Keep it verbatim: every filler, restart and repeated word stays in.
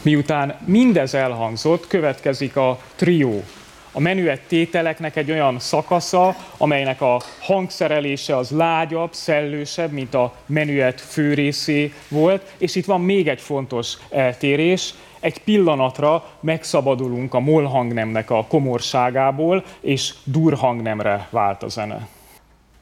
Miután mindez elhangzott, következik a trió. A menüett tételeknek egy olyan szakasza, amelynek a hangszerelése az lágyabb, szellősebb, mint a menüett főrészé volt, és itt van még egy fontos eltérés. Egy pillanatra megszabadulunk a moll hangnemnek a komorságából, és dur hangnemre vált a zene.